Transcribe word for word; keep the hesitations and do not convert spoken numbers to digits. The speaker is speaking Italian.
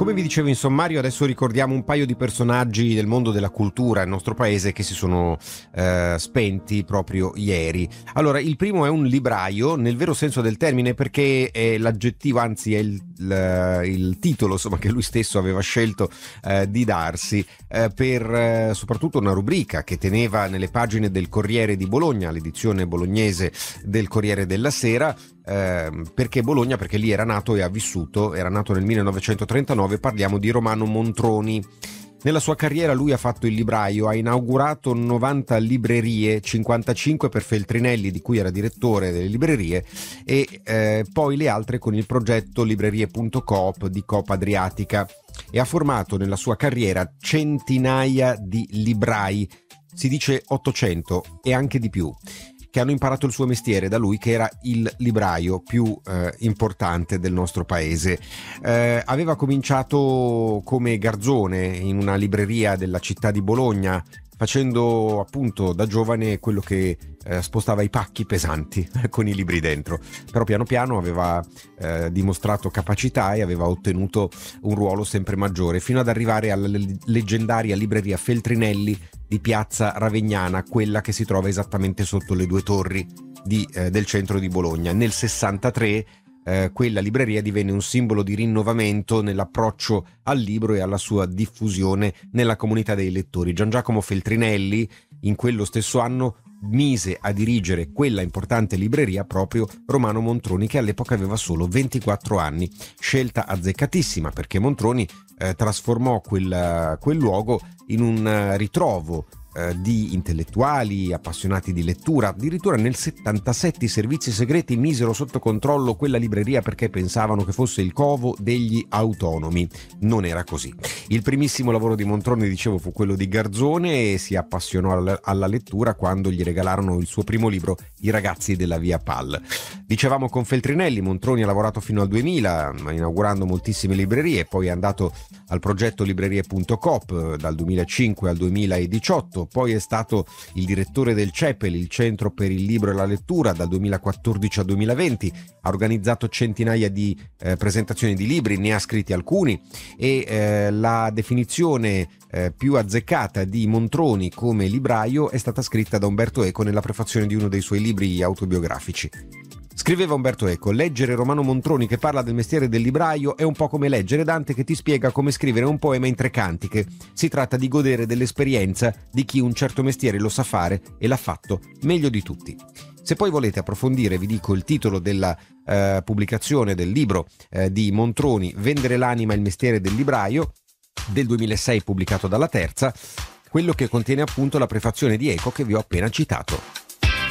Come vi dicevo in sommario, adesso ricordiamo un paio di personaggi del mondo della cultura nel nostro paese che si sono eh, spenti proprio ieri. Allora, il primo è un libraio, nel vero senso del termine, perché è l'aggettivo, anzi è il, il, il titolo insomma, che lui stesso aveva scelto eh, di darsi eh, per eh, soprattutto una rubrica che teneva nelle pagine del Corriere di Bologna, l'edizione bolognese del Corriere della Sera. Eh, perché Bologna? Perché lì era nato e ha vissuto, era nato nel millenovecentotrentanove, parliamo di Romano Montroni. Nella sua carriera lui ha fatto il libraio, ha inaugurato novanta librerie, cinquantacinque per Feltrinelli, di cui era direttore delle librerie, e eh, poi le altre con il progetto librerie punto coop di Coop Adriatica, e ha formato nella sua carriera centinaia di librai, si dice ottocento e anche di più, che hanno imparato il suo mestiere da lui, che era il libraio più eh, importante del nostro paese. Eh, aveva cominciato come garzone in una libreria della città di Bologna, facendo appunto da giovane quello che eh, spostava i pacchi pesanti con i libri dentro, però piano piano aveva eh, dimostrato capacità e aveva ottenuto un ruolo sempre maggiore, fino ad arrivare alla leggendaria libreria Feltrinelli di Piazza Ravegnana, quella che si trova esattamente sotto le due torri di, eh, del centro di Bologna. Nel sessantatré eh, quella libreria divenne un simbolo di rinnovamento nell'approccio al libro e alla sua diffusione nella comunità dei lettori. Gian Giacomo Feltrinelli in quello stesso anno mise a dirigere quella importante libreria proprio Romano Montroni, che all'epoca aveva solo ventiquattro anni. Scelta azzeccatissima, perché Montroni eh, trasformò quel, quel luogo in un uh, ritrovo uh, di intellettuali appassionati di lettura. Addirittura nel settantasette i servizi segreti misero sotto controllo quella libreria perché pensavano che fosse il covo degli autonomi. Non era così. Il primissimo lavoro di Montroni, dicevo, fu quello di garzone, e si appassionò alla, alla lettura quando gli regalarono il suo primo libro, I ragazzi della via Pal. Dicevamo con Feltrinelli, Montroni ha lavorato fino al duemila, inaugurando moltissime librerie, poi è andato al progetto librerie punto coop dal duemilacinque al duemiladiciotto, poi è stato il direttore del CEPEL, il Centro per il Libro e la Lettura, dal duemilaquattordici al duemilaventi, ha organizzato centinaia di eh, presentazioni di libri, ne ha scritti alcuni, e eh, la definizione eh, più azzeccata di Montroni come libraio è stata scritta da Umberto Eco nella prefazione di uno dei suoi libri autobiografici. Scriveva Umberto Eco: leggere Romano Montroni che parla del mestiere del libraio è un po' come leggere Dante che ti spiega come scrivere un poema in tre cantiche. Si tratta di godere dell'esperienza di chi un certo mestiere lo sa fare e l'ha fatto meglio di tutti. Se poi volete approfondire, vi dico il titolo della eh, pubblicazione del libro eh, di Montroni, Vendere l'anima, il mestiere del libraio, del duemilasei, pubblicato dalla Terza, quello che contiene appunto la prefazione di Eco che vi ho appena citato.